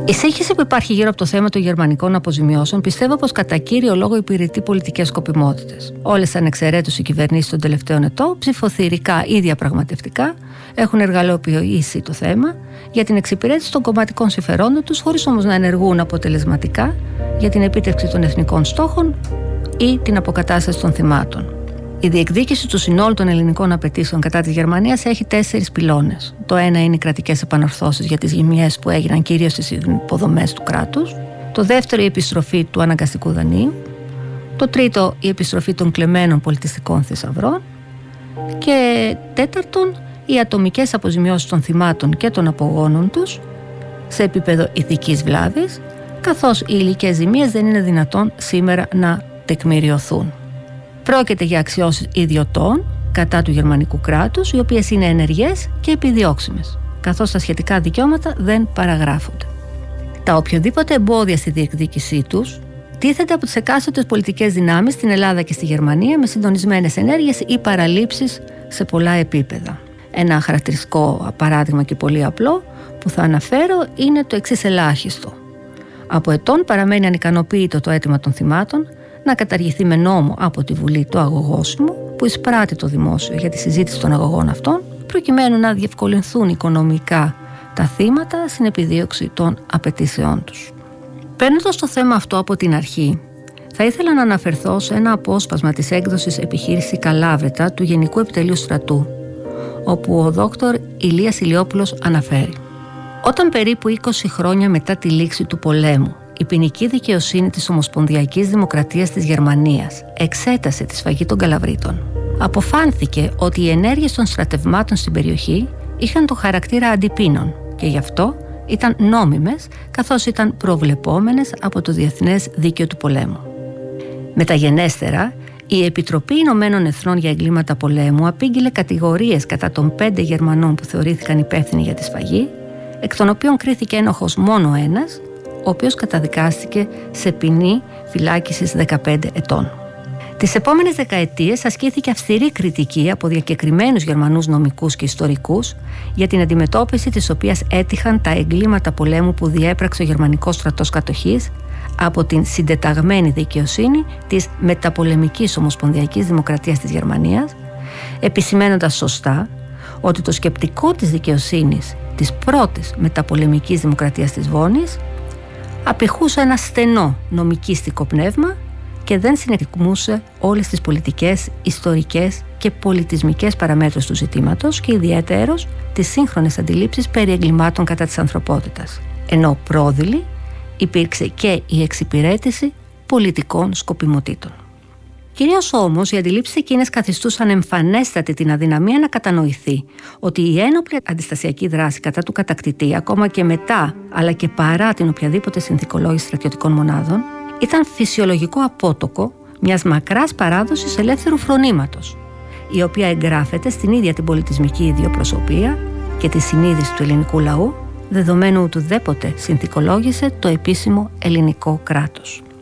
Η σύγχυση που υπάρχει γύρω από το θέμα των γερμανικών αποζημιώσεων πιστεύω πως κατά κύριο λόγο υπηρετεί πολιτικές σκοπιμότητες. Όλες ανεξαιρέτως οι κυβερνήσεις των τελευταίων ετών, ψηφοθυρικά ή διαπραγματευτικά, έχουν εργαλειοποιήσει το θέμα για την εξυπηρέτηση των κομματικών συμφερόντων τους, χωρίς όμως να ενεργούν αποτελεσματικά για την επίτευξη των εθνικών στόχων ή την αποκατάσταση των θυμάτων. Η διεκδίκηση του συνόλου των ελληνικών απαιτήσεων κατά της Γερμανίας έχει 4 πυλώνες. Το ένα είναι οι κρατικές επανορθώσεις για τις ζημιές που έγιναν κυρίως στις υποδομές του κράτους. Το δεύτερο, η επιστροφή του αναγκαστικού δανείου. Το τρίτο, η επιστροφή των κλεμμένων πολιτιστικών θησαυρών. Και τέταρτον, οι ατομικές αποζημιώσεις των θυμάτων και των απογόνων τους σε επίπεδο ηθικής βλάβης, καθώς οι υλικές ζημίες δεν είναι δυνατόν σήμερα να τεκμηριωθούν. Πρόκειται για αξιώσεις ιδιωτών κατά του γερμανικού κράτους, οι οποίες είναι ενεργές και επιδιώξιμες, καθώς τα σχετικά δικαιώματα δεν παραγράφονται. Τα οποιοδήποτε εμπόδια στη διεκδίκησή τους τίθενται από τις εκάστοτες πολιτικές δυνάμεις στην Ελλάδα και στη Γερμανία με συντονισμένες ενέργειες ή παραλήψεις σε πολλά επίπεδα. Ένα χαρακτηριστικό παράδειγμα και πολύ απλό που θα αναφέρω είναι το εξής ελάχιστο. Από ετών παραμένει ανικανοποίητο το αίτημα των θυμάτων να καταργηθεί με νόμο από τη Βουλή το αγωγόσημο που εισπράττει το δημόσιο για τη συζήτηση των αγωγών αυτών, προκειμένου να διευκολυνθούν οικονομικά τα θύματα στην επιδίωξη των απαιτήσεών τους. Παίρνοντας το θέμα αυτό από την αρχή, θα ήθελα να αναφερθώ σε ένα απόσπασμα της έκδοσης «Επιχείρηση Καλάβρητα» του Γενικού Επιτελείου Στρατού, όπου ο δόκτωρ Ηλίας Ηλιόπουλος αναφέρει: «Όταν περίπου 20 χρόνια μετά τη λήξη του πολέμου η ποινική δικαιοσύνη της Ομοσπονδιακής Δημοκρατίας της Γερμανίας εξέτασε τη σφαγή των Καλαβρίτων, αποφάνθηκε ότι οι ενέργειες των στρατευμάτων στην περιοχή είχαν το χαρακτήρα αντιπίνων και γι' αυτό ήταν νόμιμες, καθώς ήταν προβλεπόμενες από το Διεθνές Δίκαιο του Πολέμου. Μεταγενέστερα, η Επιτροπή Ηνωμένων Εθνών για Εγκλήματα Πολέμου απήγγειλε κατηγορίες κατά των 5 Γερμανών που θεωρήθηκαν υπεύθυνοι για τη σφαγή, εκ των οποίων κρίθηκε ένοχος μόνο ένας, ο οποίος καταδικάστηκε σε ποινή φυλάκισης 15 ετών. Τις επόμενες δεκαετίες ασκήθηκε αυστηρή κριτική από διακεκριμένους Γερμανούς νομικούς και ιστορικούς για την αντιμετώπιση της οποίας έτυχαν τα εγκλήματα πολέμου που διέπραξε ο γερμανικός στρατός κατοχής από την συντεταγμένη δικαιοσύνη της μεταπολεμικής Ομοσπονδιακής Δημοκρατίας της Γερμανίας, επισημένοντας σωστά ότι το σκεπτικό της δικαιοσύνης της πρώτης μεταπολεμικής δημοκρατίας της Βόνης απηχούσε ένα στενό νομικίστικο πνεύμα και δεν συνεκτιμούσε όλες τις πολιτικές, ιστορικές και πολιτισμικές παραμέτρους του ζητήματος και ιδιαίτερως τις σύγχρονες αντιλήψεις περί εγκλημάτων κατά της ανθρωπότητας, ενώ πρόδειλη υπήρξε και η εξυπηρέτηση πολιτικών σκοπιμοτήτων. Κυρίως όμως οι αντιλήψεις εκείνες καθιστούσαν εμφανέστατη την αδυναμία να κατανοηθεί ότι η ένοπλη αντιστασιακή δράση κατά του κατακτητή, ακόμα και μετά αλλά και παρά την οποιαδήποτε συνθηκολόγηση στρατιωτικών μονάδων, ήταν φυσιολογικό απότοκο μιας μακράς παράδοσης ελεύθερου φρονήματος, η οποία εγγράφεται στην ίδια την πολιτισμική ιδιοπροσωπία και τη συνείδηση του ελληνικού λαού, δεδομένου ότι ουδέποτε συνθηκολόγησε το επίσημο ελληνικό κράτος.